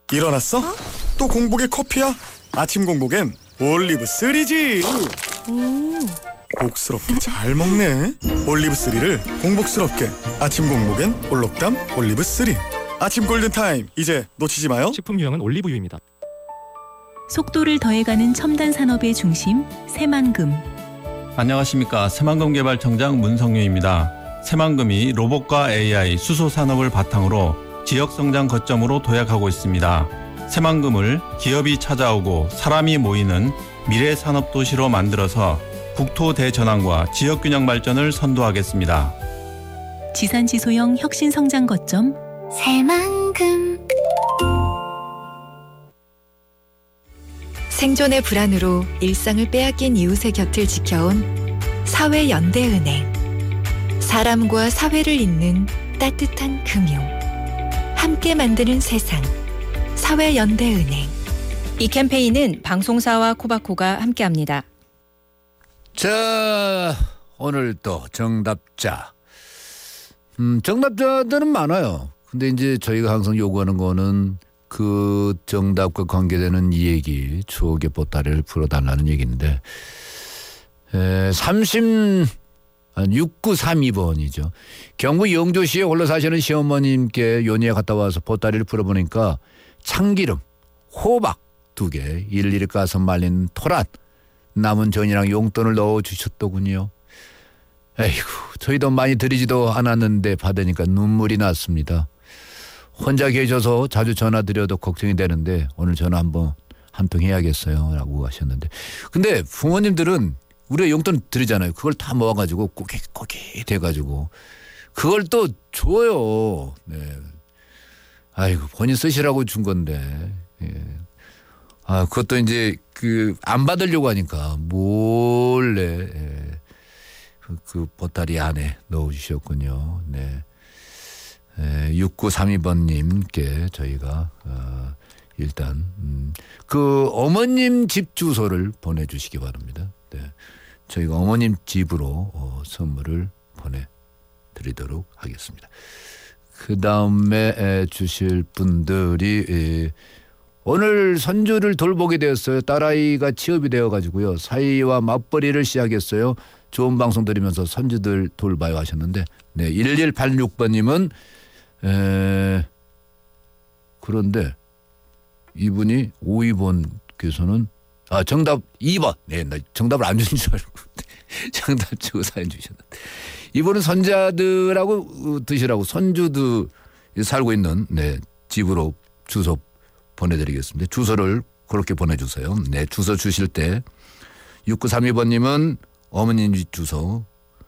일어났어? 또 공복에 커피야? 아침 공복엔 올리브3지. 복스럽게 잘 먹네. 올리브3를 공복스럽게. 아침 공복엔 올록담 올리브3. 아침 골든타임, 이제 놓치지 마요. 식품 유형은 올리브유입니다. 속도를 더해가는 첨단 산업의 중심 새만금. 안녕하십니까. 새만금 개발청장 문성유입니다. 새만금이 로봇과 AI, 수소 산업을 바탕으로 지역 성장 거점으로 도약하고 있습니다. 새만금을 기업이 찾아오고 사람이 모이는 미래 산업 도시로 만들어서 국토 대전환과 지역 균형 발전을 선도하겠습니다. 지산지 소형 혁신 성장 거점 새만금. 생존의 불안으로 일상을 빼앗긴 이웃의 곁을 지켜온 사회연대은행. 사람과 사회를 잇는 따뜻한 금융. 함께 만드는 세상. 사회연대은행. 이 캠페인은 방송사와 코바코가 함께합니다. 자, 오늘 또 정답자. 정답자들은 많아요. 근데 이제 저희가 항상 요구하는 거는 그 정답과 관계되는 이 얘기, 추억의 보따리를 풀어달라는 얘기인데, 6932번이죠. 경북 영주시에 홀로 사시는 시어머님께 요니에 갔다 와서 보따리를 풀어보니까 참기름, 호박 2개, 일일이 까서 말린 토란, 남은 전이랑 용돈을 넣어주셨더군요. 에이구, 저희도 많이 드리지도 않았는데 받으니까 눈물이 났습니다. 혼자 계셔서 자주 전화드려도 걱정이 되는데 오늘 전화 한 통 해야겠어요 라고 하셨는데, 근데 부모님들은 우리가 용돈 드리잖아요. 그걸 다 모아가지고 꼬깃꼬깃 돼가지고 그걸 또 줘요. 네. 아이고, 본인 쓰시라고 준 건데. 예. 아, 그것도 이제 안 받으려고 하니까 몰래, 예. 그 보따리 안에 넣어주셨군요. 네. 6932번님께 저희가 일단 그 어머님 집 주소를 보내주시기 바랍니다. 네. 저희가 어머님 집으로 선물을 보내드리도록 하겠습니다. 그 다음에 주실 분들이 오늘 손주를 돌보게 되었어요. 딸아이가 취업이 되어가지고요. 사이와 맞벌이를 시작했어요. 좋은 방송 들으면서 손주들 돌봐요 하셨는데, 네, 1186번님은 그런데 이분이 52번께서는 정답 2번. 네, 나 정답을 안 주신 줄 알고 정답 주고 사연 주셨는데, 이분은 손자들하고 드시라고 손주들 살고 있는 집으로 주소 보내드리겠습니다. 주소를 그렇게 보내주세요. 네, 주소 주실 때 6932번님은 어머님 집 주소,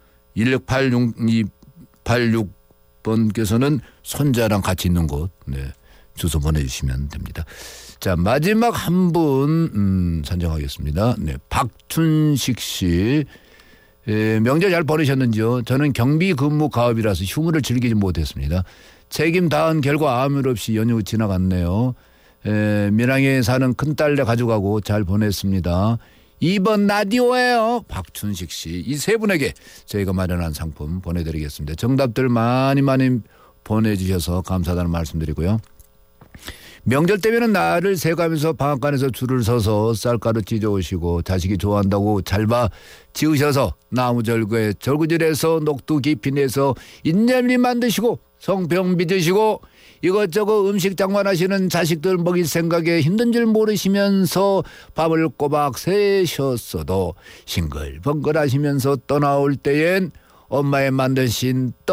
1686번께서는 손자랑 같이 있는 곳, 주소 보내주시면 됩니다. 자, 마지막 한 분 선정하겠습니다. 네, 박춘식 씨. 명절 잘 보내셨는지요? 저는 경비 근무 가업이라서 휴무를 즐기지 못했습니다. 책임 다한 결과 아무 일 없이 연휴 지나갔네요. 밀양에 사는 큰딸내 가져가고 잘 보냈습니다. 2번 라디오예요. 박춘식 씨. 이 세 분에게 저희가 마련한 상품 보내드리겠습니다. 정답들 많이 보내주셔서 감사하다는 말씀드리고요. 명절 때면은 나를 새가면서 방앗간에서 줄을 서서 쌀가루 찢어오시고 자식이 좋아한다고 잘 봐 지으셔서 나무절구에 절구질해서 녹두 깊이 내서 인절미 만드시고 성병 빚으시고 이것저것 음식 장만하시는 자식들 먹일 생각에 힘든 줄 모르시면서 밥을 꼬박 새셨어도 싱글벙글 하시면서 떠나올 때엔 엄마의 만드신